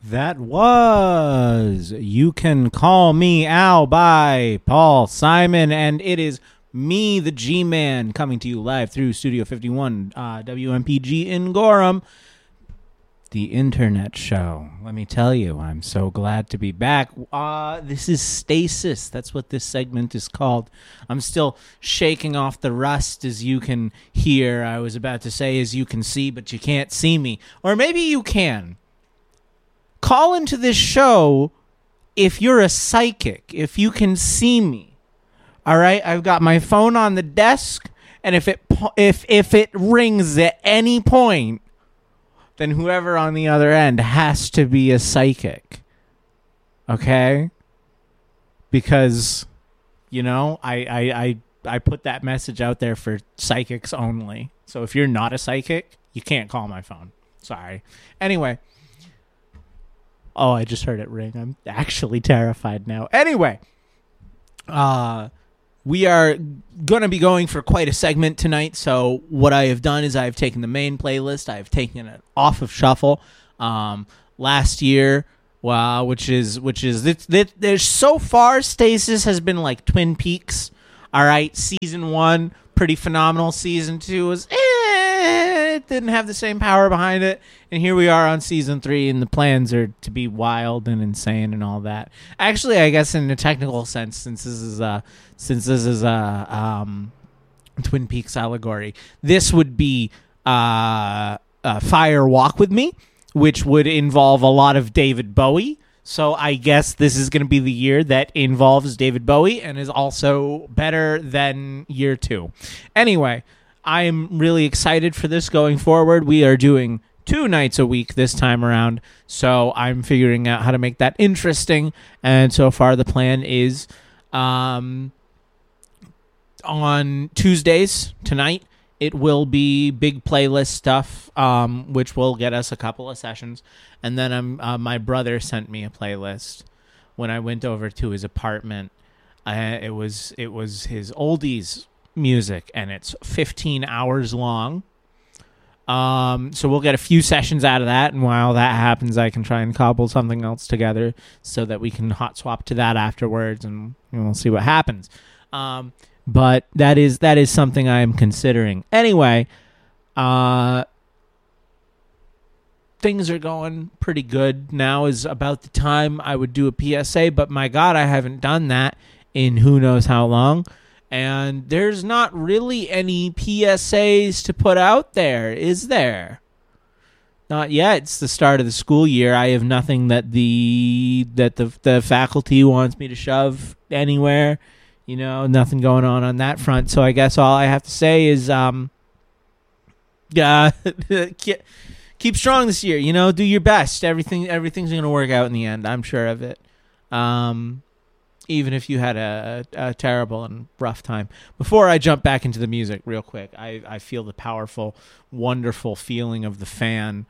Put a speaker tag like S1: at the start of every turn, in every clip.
S1: That was You Can Call Me Al by Paul Simon, and it is me, the G-Man, coming to you live through Studio 51, WMPG in Gorham, the internet show. Let me tell you, I'm so glad to be back. This is Stasis. That's what this segment is called. I'm still shaking off the rust, as you can hear. I was about to say, as you can see, but you can't see me. Or maybe you can. Call into this show if you're a psychic, if you can see me. All right, I've got my phone on the desk, and if it rings at any point, then whoever on the other end has to be a psychic. Okay? Because, you know, I put that message out there for psychics only. So if you're not a psychic, you can't call my phone. Sorry. Anyway. Oh, I just heard it ring. I'm actually terrified now. Anyway, we are going to be going for quite a segment tonight. So what I have done is I've taken the main playlist. I've taken it off of shuffle. Last year, which is there's so far, Stasis has been like Twin Peaks. All right, season 1, pretty phenomenal. Season 2 was it didn't have the same power behind it, and here we are on season 3, and the plans are to be wild and insane and all that. Actually, I guess in a technical sense, since this is a Twin Peaks allegory, this would be Fire Walk With Me, which would involve a lot of David Bowie. So I guess this is going to be the year that involves David Bowie and is also better than year 2. Anyway, I am really excited for this going forward. We are doing 2 nights a week this time around, so I'm figuring out how to make that interesting. And so far, the plan is on Tuesdays tonight, it will be big playlist stuff, which will get us a couple of sessions. And then my brother sent me a playlist when I went over to his apartment. It was his oldies music, and it's 15 hours long. So we'll get a few sessions out of that, and while that happens, I can try and cobble something else together so that we can hot swap to that afterwards, and we'll see what happens. But that is something I am considering. Anyway, things are going pretty good. Now is about the time I would do a PSA, but my God, I haven't done that in who knows how long. And there's not really any PSAs to put out there, is there? Not yet. It's the start of the school year. I have nothing that the faculty wants me to shove anywhere. You know, nothing going on that front. So I guess all I have to say is, keep strong this year. You know, do your best. Everything's going to work out in the end. I'm sure of it. Even if you had a terrible and rough time. Before I jump back into the music real quick, I feel the powerful, wonderful feeling of the fan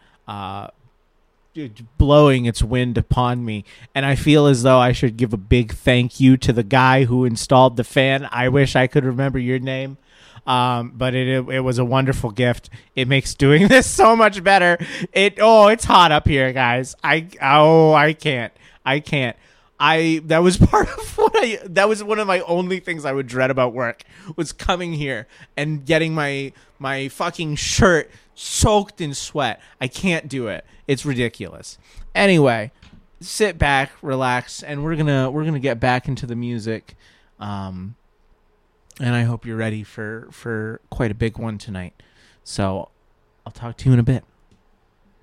S1: blowing its wind upon me, and I feel as though I should give a big thank you to the guy who installed the fan. I wish I could remember your name, but it was a wonderful gift. It makes doing this so much better. It's hot up here, guys. I can't. That was part of that was one of my only things I would dread about work, was coming here and getting my fucking shirt soaked in sweat. I can't do it. It's ridiculous. Anyway, sit back, relax, and we're gonna get back into the music. And I hope you're ready for quite a big one tonight. So I'll talk to you in a bit.